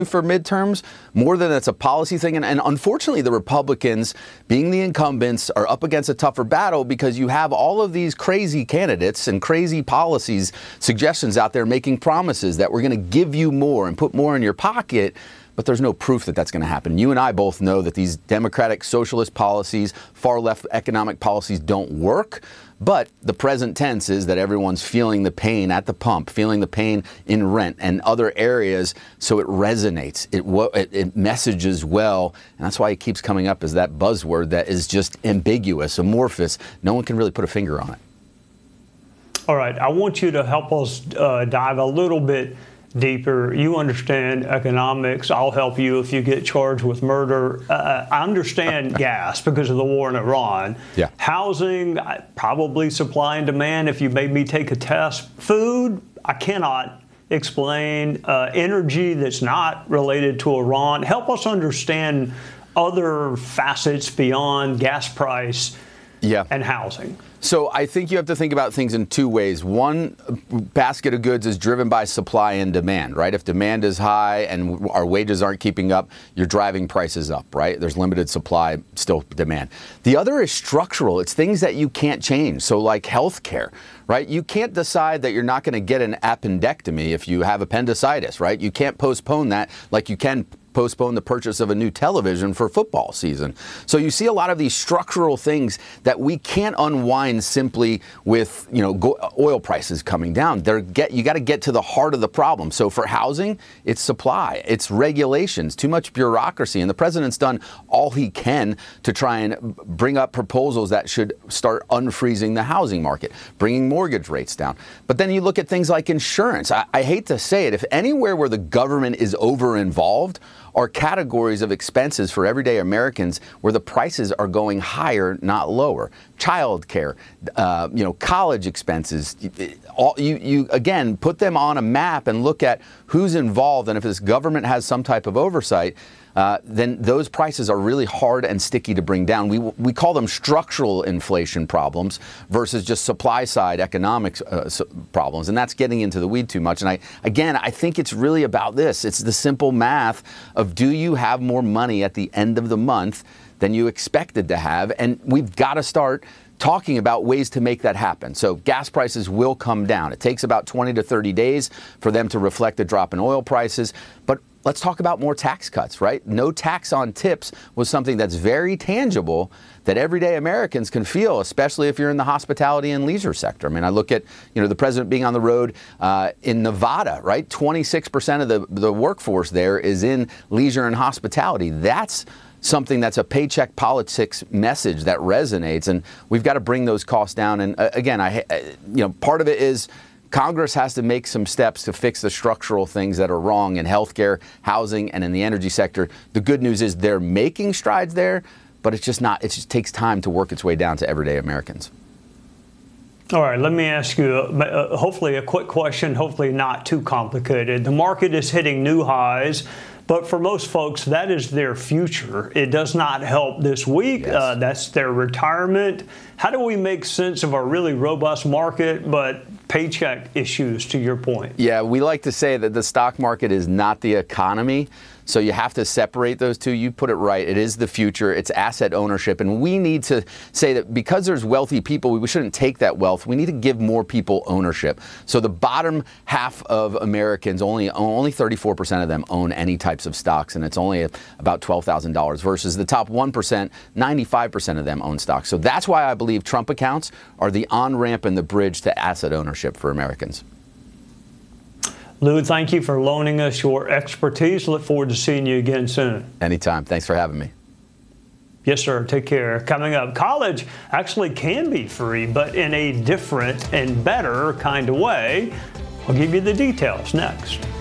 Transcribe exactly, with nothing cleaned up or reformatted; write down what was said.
for midterms, more than it's a policy thing. And, and unfortunately, the Republicans, being the incumbents, are up against a tougher battle because you have all of these crazy candidates and crazy policies, suggestions out there making promises that we're going to give you more and put more in your pocket. But there's no proof that that's going to happen. You and I both know that these democratic socialist policies, far left economic policies don't work. But the present tense is that everyone's feeling the pain at the pump, feeling the pain in rent and other areas. So it resonates. It, it, it messages well. And that's why it keeps coming up as that buzzword that is just ambiguous, amorphous. No one can really put a finger on it. All right. I want you to help us uh, dive a little bit deeper. You understand economics. I'll help you if you get charged with murder. Uh, I understand gas because of the war in Iran. Yeah. Housing, probably supply and demand if you made me take a test. Food, I cannot explain. Uh, energy that's not related to Iran. Help us understand other facets beyond gas price yeah. and housing. So I think you have to think about things in two ways. One basket of goods is driven by supply and demand, right? If demand is high and our wages aren't keeping up, you're driving prices up, right? There's limited supply, still demand. The other is structural. It's things that you can't change. So like healthcare, right? You can't decide that you're not going to get an appendectomy if you have appendicitis, right? You can't postpone that like you can postpone the purchase of a new television for football season. So you see a lot of these structural things that we can't unwind simply with, you know, go, oil prices coming down. They're get, you got to get to the heart of the problem. So for housing, it's supply, it's regulations, too much bureaucracy. And the president's done all he can to try and bring up proposals that should start unfreezing the housing market, bringing mortgage rates down. But then you look at things like insurance. I, I hate to say it, if anywhere where the government is over-involved, are categories of expenses for everyday Americans where the prices are going higher, not lower. Child care, uh, you know, college expenses. All, you, you, again, put them on a map and look at who's involved. And if this government has some type of oversight, uh, then those prices are really hard and sticky to bring down. We, we call them structural inflation problems versus just supply side economics uh, problems. And that's getting into the weed too much. And I, again, I think it's really about this. It's the simple math of, do you have more money at the end of the month than you expected to have? And we've got to start talking about ways to make that happen. So gas prices will come down. It takes about twenty to thirty days for them to reflect a drop in oil prices. But let's talk about more tax cuts, right? No tax on tips was something that's very tangible that everyday Americans can feel, especially if you're in the hospitality and leisure sector. I mean, I look at, you know, the president being on the road uh, in Nevada, right? twenty-six percent of the, the workforce there is in leisure and hospitality. That's something that's a paycheck politics message that resonates, and we've got to bring those costs down. And uh, again, I, you know, part of it is Congress has to make some steps to fix the structural things that are wrong in healthcare, housing, and in the energy sector. The good news is they're making strides there, but it's just not, it just takes time to work its way down to everyday Americans. All right, let me ask you, uh, hopefully a quick question, hopefully not too complicated. The market is hitting new highs, but for most folks, that is their future. It does not help this week. Yes. Uh, that's their retirement. How do we make sense of a really robust market, but paycheck issues, to your point? Yeah, we like to say that the stock market is not the economy. So you have to separate those two. You put it right. It is the future. It's asset ownership. And we need to say that because there's wealthy people, we shouldn't take that wealth. We need to give more people ownership. So the bottom half of Americans, only only thirty-four percent of them own any types of stocks. And it's only about twelve thousand dollars versus the top one percent, ninety-five percent of them own stocks. So that's why I believe Trump accounts are the on-ramp and the bridge to asset ownership for Americans. Lou, thank you for loaning us your expertise. Look forward to seeing you again soon. Anytime. Thanks for having me. Yes, sir. Take care. Coming up, college actually can be free, but in a different and better kind of way. I'll give you the details next.